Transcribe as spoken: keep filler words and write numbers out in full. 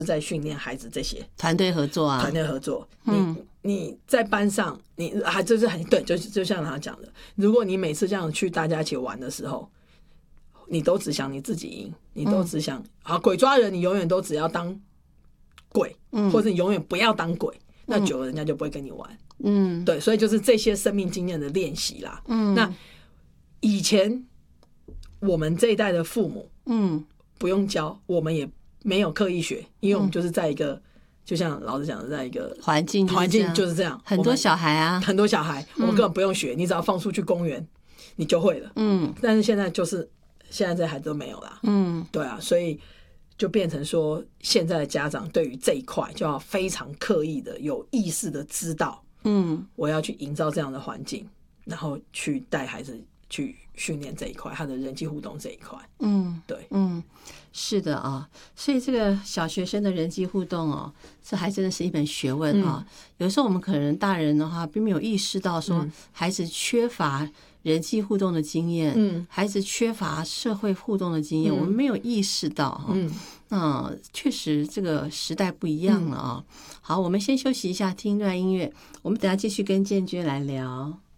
在训练孩子这些团队合作啊， 团队合作。 嗯， 你你在班上，你还就是很对，就就像他讲的，如果你每次这样去大家一起玩的时候，你都只想你自己赢，你都只想、嗯、好鬼抓人，你永远都只要当鬼，嗯、或者你永远不要当鬼，那久了人家就不会跟你玩。嗯，对，所以就是这些生命经验的练习啦。嗯，那以前我们这一代的父母，嗯，不用教，我们也没有刻意学，因为我们就是在一个、嗯、就像老师讲的，在一个环境环境就是这样， 很多小孩啊， 很多小孩，我们根本不用学，嗯、你只要放出去公园，你就会了。嗯，但是现在就是现在这孩子都没有啦。嗯，对啊，所以就变成说，现在的家长对于这一块就要非常刻意的、有意识的知道，嗯，我要去营造这样的环境，然后去带孩子去训练这一块，他的人际互动这一块。嗯，对， 嗯，是的啊，所以这个小学生的人际互动哦，这还真的是一门学问啊。嗯、有时候我们可能大人的话，并没有意识到说孩子缺乏人际互动的经验，嗯，孩子缺乏社会互动的经验，嗯、我们没有意识到哈。嗯，那确实这个时代不一样了啊。嗯、好，我们先休息一下，听一段音乐，我们等一下继续跟建军来聊。